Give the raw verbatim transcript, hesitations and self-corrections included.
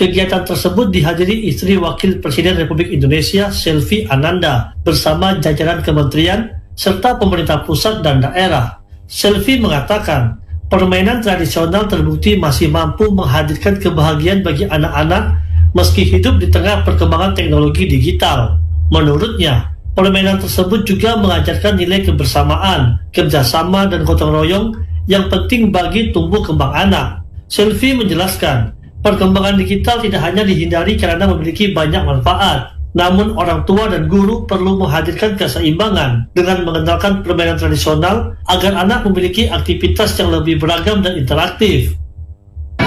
Kegiatan tersebut dihadiri istri Wakil Presiden Republik Indonesia Selvi Ananda bersama jajaran kementerian serta pemerintah pusat dan daerah. Selvi mengatakan, permainan tradisional terbukti masih mampu menghadirkan kebahagiaan bagi anak-anak meski hidup di tengah perkembangan teknologi digital. Menurutnya, permainan tersebut juga mengajarkan nilai kebersamaan, kerjasama, dan gotong royong yang penting bagi tumbuh kembang anak. Selvi menjelaskan, perkembangan digital tidak hanya dihindari karena memiliki banyak manfaat, namun orang tua dan guru perlu menghadirkan keseimbangan dengan mengenalkan permainan tradisional agar anak memiliki aktivitas yang lebih beragam dan interaktif.